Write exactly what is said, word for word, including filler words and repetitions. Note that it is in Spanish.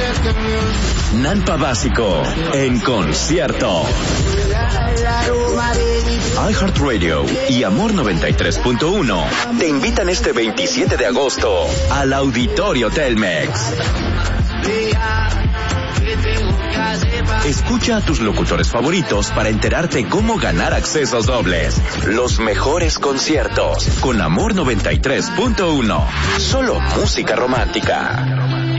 Nampa Básico en concierto. iHeartRadio y Amor noventa y tres punto uno te invitan este veintisiete de agosto al Auditorio Telmex. Escucha a tus locutores favoritos para enterarte cómo ganar accesos dobles. Los mejores conciertos con Amor noventa y tres punto uno. Solo música romántica.